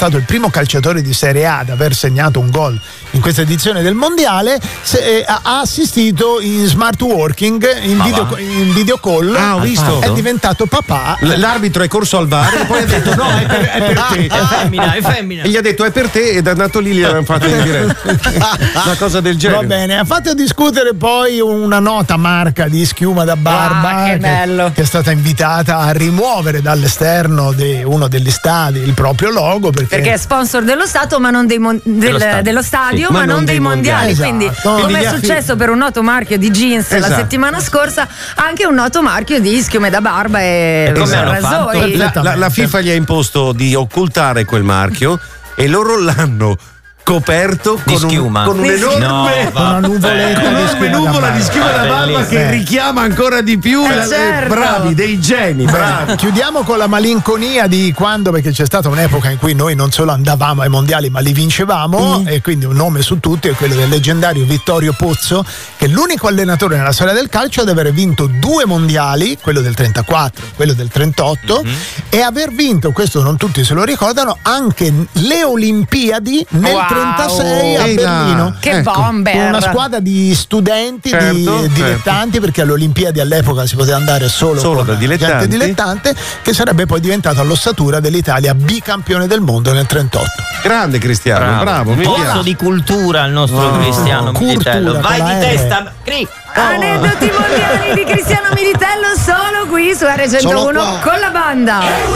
stato il primo calciatore di Serie A ad aver segnato un gol in questa edizione del mondiale, ha assistito in smart working, in video call. Ho visto. È diventato papà. L'arbitro è corso al VAR e poi ha detto no, è per te. È femmina. E gli ha detto è per te, ed è andato lì, gli avevano fatto in diretta. Una cosa del genere. Va bene, ha fatto discutere poi una nota marca di schiuma da barba che bello. che è stata invitata a rimuovere dall'esterno di uno degli stadi il proprio logo perché è sponsor dello Stato ma non dello stadio sì, ma non dei mondiali. Esatto. Quindi come Quindi è successo per un noto marchio di jeans la Esatto. settimana scorsa, anche un noto marchio di schiume da barba e come hanno rasoi. La FIFA gli ha imposto di occultare quel marchio e loro l'hanno coperto Di schiuma. con un enorme una nuvoletta di schiuma nuvola da di schiuma da barba che richiama ancora di più certo. bravi, dei geni, bravi. Chiudiamo con la malinconia di quando, perché c'è stata un'epoca in cui noi non solo andavamo ai mondiali ma li vincevamo, e quindi un nome su tutti è quello del leggendario Vittorio Pozzo, che è l'unico allenatore nella storia del calcio ad aver vinto 2 mondiali, quello del 34 quello del 38, e aver vinto, questo non tutti se lo ricordano, anche le Olimpiadi nel 36 a Berlino. Che bomber! Con una squadra di studenti, Certo, di dilettanti, perché alle Olimpiadi all'epoca si poteva andare solo da con dilettanti. gente dilettante, che sarebbe poi diventato all'ossatura dell'Italia bicampione del mondo nel 38. Grande Cristiano, bravo, mi Pozzo piace. di cultura il nostro Cristiano Militello. cultura, Vai con di la R. testa. Aneddoti mondiali di Cristiano Militello solo qui su R101 con la banda.